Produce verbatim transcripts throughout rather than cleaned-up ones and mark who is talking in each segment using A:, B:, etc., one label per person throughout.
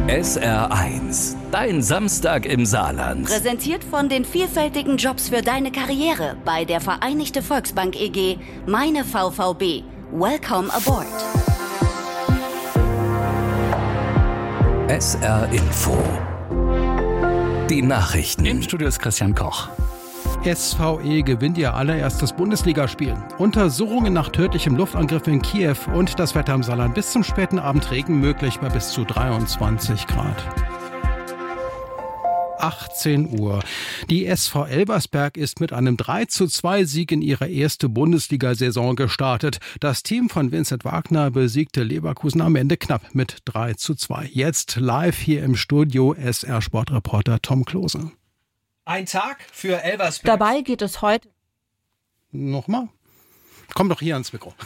A: S R eins, dein Samstag im Saarland.
B: Präsentiert von den vielfältigen Jobs für deine Karriere bei der Vereinigte Volksbank E G, meine V V B. Welcome aboard.
A: S R Info. Die Nachrichten.
C: Im Studio ist Christian Koch.
D: S V E gewinnt ihr allererstes Bundesligaspiel. Untersuchungen nach tödlichem Luftangriff in Kiew und das Wetter im Saarland. Bis zum späten Abend Regen möglich bei bis zu dreiundzwanzig Grad. achtzehn Uhr. Die S V Elversberg ist mit einem drei zu zwei Sieg in ihre erste Bundesliga-Saison gestartet. Das Team von Vincent Wagner besiegte Leverkusen am Ende knapp mit drei zu zwei. Jetzt live hier im Studio S R-Sportreporter Tom Klose.
E: Ein Tag für Elversberg.
F: Dabei geht es heute.
D: Nochmal? Komm doch hier ans Mikro.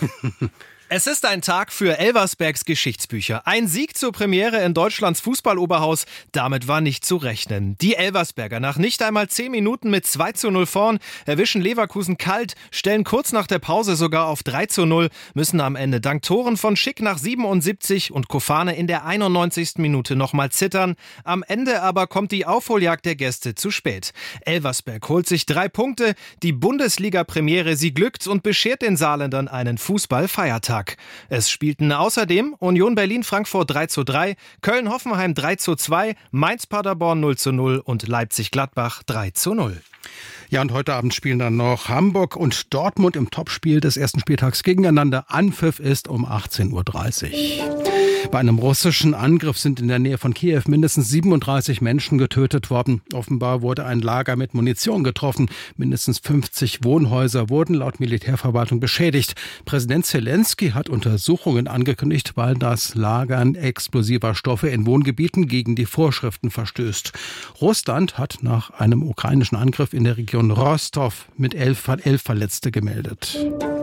E: Es ist ein Tag für Elversbergs Geschichtsbücher. Ein Sieg zur Premiere in Deutschlands Fußballoberhaus, damit war nicht zu rechnen. Die Elversberger nach nicht einmal zehn Minuten mit zwei zu null vorn, erwischen Leverkusen kalt, stellen kurz nach der Pause sogar auf drei zu null, müssen am Ende dank Toren von Schick nach siebenundsiebzig und Kofane in der einundneunzigsten Minute nochmal zittern. Am Ende aber kommt die Aufholjagd der Gäste zu spät. Elversberg holt sich drei Punkte, die Bundesliga-Premiere, sie glückt und beschert den Saarländern einen Fußballfeiertag. Es spielten außerdem Union Berlin-Frankfurt drei zu drei, Köln-Hoffenheim drei zu zwei, Mainz-Paderborn null zu null und Leipzig-Gladbach drei zu null.
D: Ja, und heute Abend spielen dann noch Hamburg und Dortmund im Topspiel des ersten Spieltags gegeneinander. Anpfiff ist um achtzehn Uhr dreißig. Bei einem russischen Angriff sind in der Nähe von Kiew mindestens siebenunddreißig Menschen getötet worden. Offenbar wurde ein Lager mit Munition getroffen. Mindestens fünfzig Wohnhäuser wurden laut Militärverwaltung beschädigt. Präsident Zelensky hat Untersuchungen angekündigt, weil das Lagern explosiver Stoffe in Wohngebieten gegen die Vorschriften verstößt. Russland hat nach einem ukrainischen Angriff in der Region Rostov mit elf, elf Verletzte gemeldet.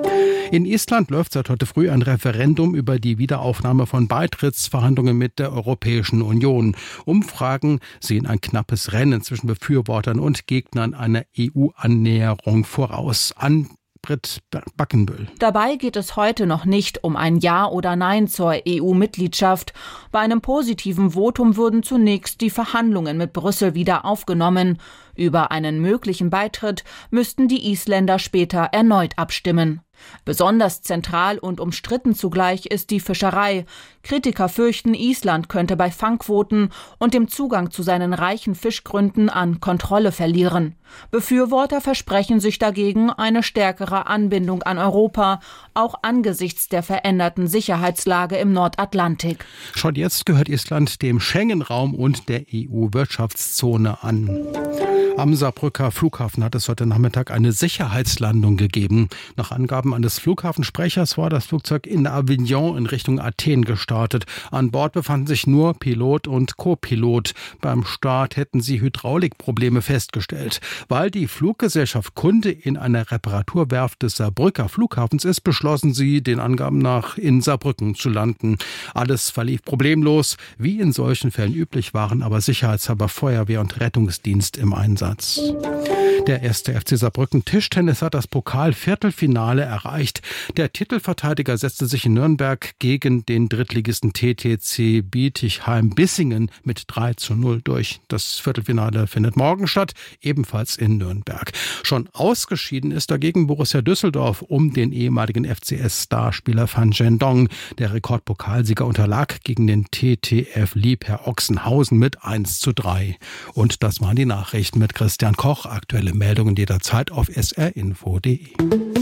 D: In Island läuft seit heute früh ein Referendum über die Wiederaufnahme von Beitrittsverhandlungen mit der Europäischen Union. Umfragen sehen ein knappes Rennen zwischen Befürwortern und Gegnern einer E U-Annäherung voraus. An Britt Backenbüll.
F: Dabei geht es heute noch nicht um ein Ja oder Nein zur E U-Mitgliedschaft. Bei einem positiven Votum würden zunächst die Verhandlungen mit Brüssel wieder aufgenommen. Über einen möglichen Beitritt müssten die Isländer später erneut abstimmen. Besonders zentral und umstritten zugleich ist die Fischerei. Kritiker fürchten, Island könnte bei Fangquoten und dem Zugang zu seinen reichen Fischgründen an Kontrolle verlieren. Befürworter versprechen sich dagegen eine stärkere Anbindung an Europa, auch angesichts der veränderten Sicherheitslage im Nordatlantik.
D: Schon jetzt gehört Island dem Schengen-Raum und der E U-Wirtschaftszone an. Am Saarbrücker Flughafen hat es heute Nachmittag eine Sicherheitslandung gegeben. Nach Angaben eines Flughafensprechers war das Flugzeug in Avignon in Richtung Athen gestartet. An Bord befanden sich nur Pilot und Co-Pilot. Beim Start hätten sie Hydraulikprobleme festgestellt. Weil die Fluggesellschaft Kunde in einer Reparaturwerft des Saarbrücker Flughafens ist, beschlossen sie, den Angaben nach in Saarbrücken zu landen. Alles verlief problemlos. Wie in solchen Fällen üblich waren aber sicherheitshalber Feuerwehr und Rettungsdienst im Einsatz. Der erste F C Saarbrücken Tischtennis hat das Pokal-Viertelfinale erreicht. Der Titelverteidiger setzte sich in Nürnberg gegen den Drittligisten T T C Bietigheim-Bissingen mit drei zu null durch. Das Viertelfinale findet morgen statt, ebenfalls in Nürnberg. Schon ausgeschieden ist dagegen Borussia Düsseldorf um den ehemaligen F C S-Starspieler Van Gendong. Der Rekordpokalsieger unterlag gegen den T T F Liebherr Ochsenhausen mit eins zu drei. Und das waren die Nachrichten mit Christian Koch. Aktuelle Meldungen jederzeit auf s r info punkt d e.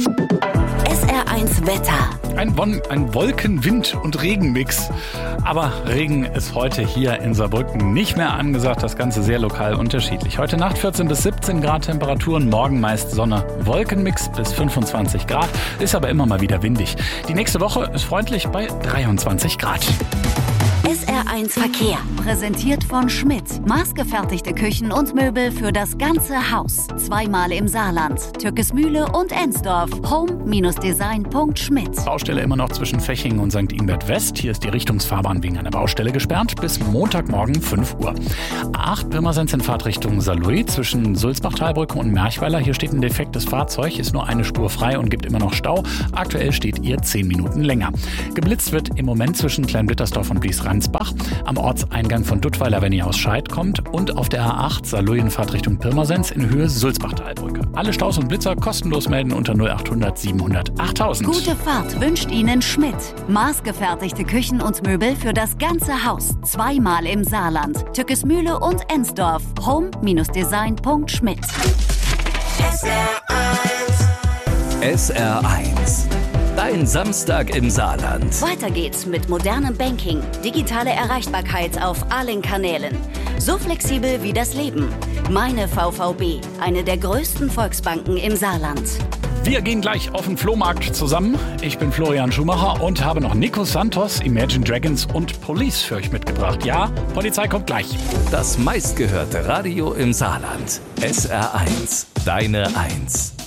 B: S R eins Wetter.
C: Ein, Won- ein Wolken-, Wind- und Regenmix. Aber Regen ist heute hier in Saarbrücken nicht mehr angesagt. Das Ganze sehr lokal unterschiedlich. Heute Nacht vierzehn bis siebzehn Grad Temperaturen. Morgen meist Sonne. Wolkenmix bis fünfundzwanzig Grad. Ist aber immer mal wieder windig. Die nächste Woche ist freundlich bei dreiundzwanzig Grad.
B: S R eins Verkehr. Präsentiert von Schmidt. Maßgefertigte Küchen und Möbel für das ganze Haus. Zweimal im Saarland. Türkesmühle und Ensdorf. home Design Punkt schmidt.
C: Baustelle immer noch zwischen Fechingen und Sankt Ingbert West. Hier ist die Richtungsfahrbahn wegen einer Baustelle gesperrt bis Montagmorgen fünf Uhr. A acht Pirmasens in Fahrtrichtung Saarlouis zwischen Sulzbach-Talbrücke und Merchweiler. Hier steht ein defektes Fahrzeug, ist nur eine Spur frei und gibt immer noch Stau. Aktuell steht ihr zehn Minuten länger. Geblitzt wird im Moment zwischen Kleinblittersdorf und Bliesransbach. Schumach am Ortseingang von Duttweiler, wenn ihr aus Scheid kommt, und auf der A acht Saarlouienfahrt Richtung Pirmasens in Höhe Sulzbach-Talbrücke. Alle Staus und Blitzer kostenlos melden unter null achthundert siebenhundert achttausend.
B: Gute Fahrt wünscht Ihnen Schmidt. Maßgefertigte Küchen und Möbel für das ganze Haus. Zweimal im Saarland. Tückesmühle und Ensdorf. home Design punkt schmidt.
A: S R eins. Dein Samstag im Saarland.
B: Weiter geht's mit modernem Banking. Digitale Erreichbarkeit auf allen Kanälen. So flexibel wie das Leben. Meine V V B, eine der größten Volksbanken im Saarland.
C: Wir gehen gleich auf den Flohmarkt zusammen. Ich bin Florian Schumacher und habe noch Nico Santos, Imagine Dragons und Police für euch mitgebracht. Ja, Polizei kommt gleich.
A: Das meistgehörte Radio im Saarland. S R eins. Deine Eins.